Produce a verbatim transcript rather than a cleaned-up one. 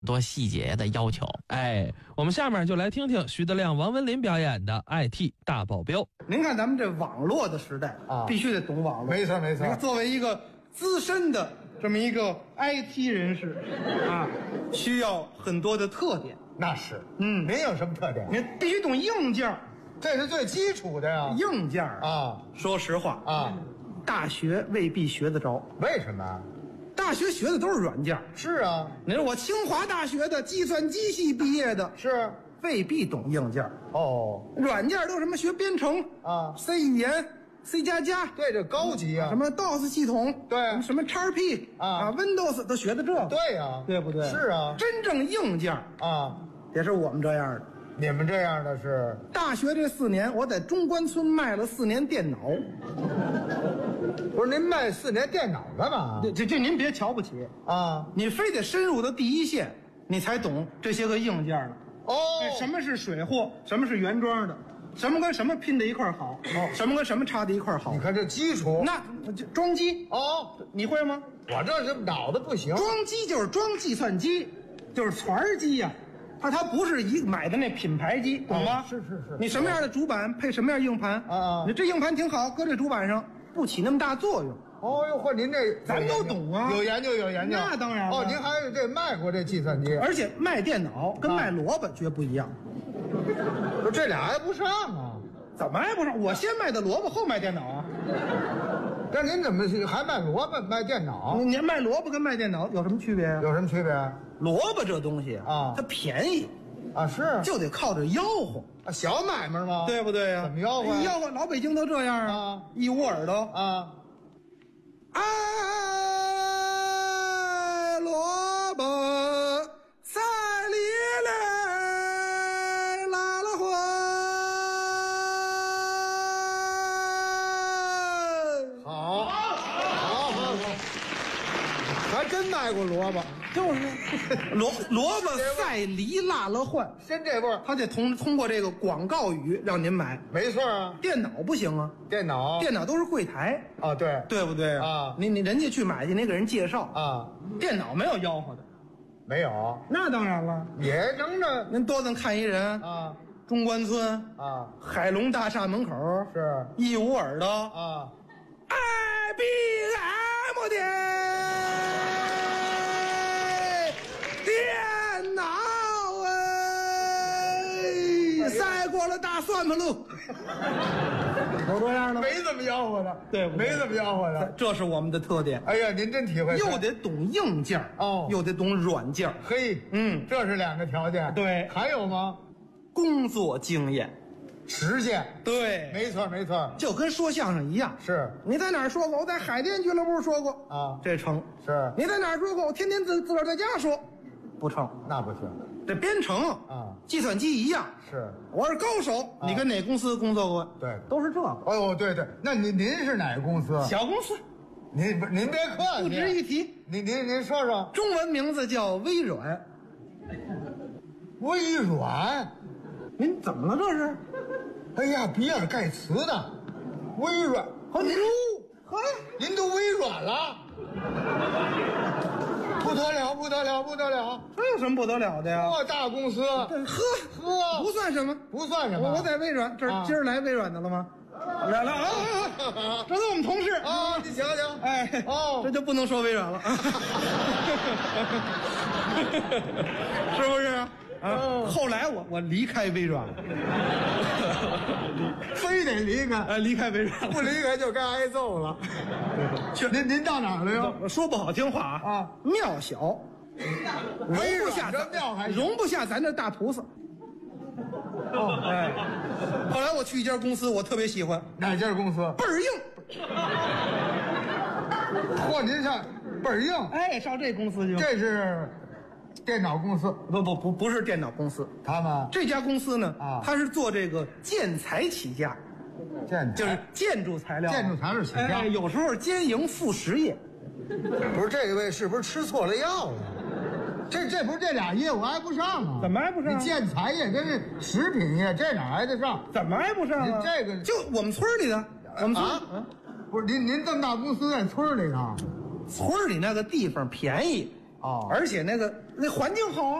多细节的要求。 哎，我们下面就来听听徐德亮、王文林表演的 I T 大保镖。 您看咱们这网络的时代啊， 必须得懂网络。 没错没错。 作为一个资深的这么一个 I T 人士啊，需要很多的特点。 那是， 嗯， 您有什么特点？ 您必须懂硬件， 这是最基础的呀。 硬件啊， 说实话啊， 大学未必学得着。 为什么？ 大学学的都是软件。 是啊， 你说我清华大学的计算机系毕业的， 是未必懂硬件。 哦， 软件都什么学编程啊 ，C 语言 ，C 加加， 对，这高级啊。 什么 D O S 系统， 对， 什么 X P 啊 ，Windows 都学的这个。 对呀， 对不对？ 是啊， 真正硬件啊， 也是我们这样的。 你们这样的是大学这四年，我在中关村卖了四年电脑。 不是您卖四年电脑干嘛？ 这这这您别瞧不起啊， 你非得深入到第一线，你才懂这些个硬件的。 哦， 什么是水货，什么是原装的，什么跟什么拼在一块好，哦，什么跟什么插在一块好。 你看这基础， 那就装机哦， 你会吗？ 我这是脑子不行。 装机就是装计算机，就是船机呀、啊。它它不是一买的那品牌机，懂吗？ 哦、是是是。 你什么样的主板配什么样硬盘啊？ 你这硬盘挺好，搁这主板上不起那么大作用。 哦哟，嚯，您这咱都懂啊， 有研究有研究。 那当然了。 哦，您还是这卖过这计算机， 而且卖电脑跟卖萝卜绝不一样。 不、啊，这俩挨不上啊？ 怎么挨不上？我先卖的萝卜，后卖电脑啊。 那您怎么还卖萝卜卖电脑？ 您卖萝卜跟卖电脑有什么区别啊？ 有什么区别？ 萝卜这东西啊， 它便宜啊，是就得靠着吆喝啊，小买卖吗？ 对不对呀、啊？ 怎么吆喝？ 吆喝老北京都这样啊， 一捂耳朵啊， 哎，萝卜菜里来拉了花， 好，好，好，好，还真卖过萝卜。 就是萝萝卜赛梨辣了换， 先这味儿， 他得通通过这个广告语让您买， 没错啊。 电脑不行啊， 电脑电脑都是柜台啊，对对不对啊？ 你你人家去买去，你给人介绍啊， 电脑没有吆喝的， 没有， 那当然了， 也能着。 您多能看一人啊， 中关村啊， 海龙大厦门口是一捂耳朵啊 ，I B M 的。电脑哎，赛过了大算盘喽，有这样的吗？ 没怎么吆喝的， 对不对？ 没怎么吆喝的， 这是我们的特点。 哎呀，您真体会， 又得懂硬件哦， 又得懂软件。 嘿， 嗯， 这是两个条件。 对， 还有吗？ 工作经验、 实践。 对， 没错没错， 就跟说相声一样。 是， 你在哪儿说过？我在海淀俱乐部说过啊， 这成。 是， 你在哪儿说过？我天天自自个儿在家说。不成， 那不行。 这编程啊， 计算机一样。 是， 我是高手。啊、你跟哪公司工作过？ 对， 都是这个。 哦呦，对对，那您您是哪个公司？ 小公司。 您不，您别客气， 不值一提。 您您您说说， 中文名字叫微软。 微软， 您怎么了？这是？ 哎呀，比尔盖茨的微软。 和您， 呵，您都微软了。不得了，不得了，不得了！ 这有什么不得了的呀？ 多大公司？ 呵呵， 不算什么， 不算什么。 我我在微软，这、啊、今儿来微软的了吗？来了啊！啊这都我们同事啊！你瞧瞧， 哎， 哦， 这就不能说微软了，是不是？啊，哦、后来我我离开微软了， 非得离开， 哎，离开微软了， 不离开就该挨揍了。您您到哪儿了哟？ 说不好听话啊，啊庙小， 微容不下这庙还容不下咱这大菩萨。哦，哎，后来我去一家公司，我特别喜欢。 哪家公司？ 倍儿硬。 嚯，您上倍儿硬。 哎，上这公司去。 这是电脑公司？ 不不不，不是电脑公司。 他们这家公司呢， 啊， 它是做这个建材起家， 建就是建筑材料， 建筑材料起家。 哎，有时候兼营副实业。 不是这位是不是吃错了药了？这这不是这俩业务挨不上啊？ 怎么挨不上？ 你建材业跟这食品业这哪挨得上？ 怎么挨不上啊？ 这个就我们村里的，我们村啊，不是您您这么大公司在村里头， 村里那个地方便宜， 哦而且那个那环境好啊。